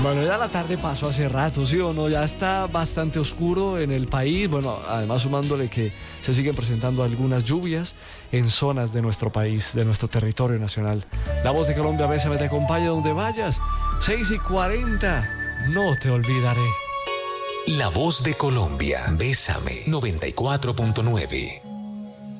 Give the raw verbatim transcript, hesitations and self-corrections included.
Bueno, ya la tarde pasó hace rato, ¿sí o no? Ya está bastante oscuro en el país. Bueno, además sumándole que se siguen presentando algunas lluvias en zonas de nuestro país, de nuestro territorio nacional. La Voz de Colombia, bésame, te acompaña donde vayas. seis y cuarenta, no te olvidaré. La Voz de Colombia, bésame, noventa y cuatro punto nueve.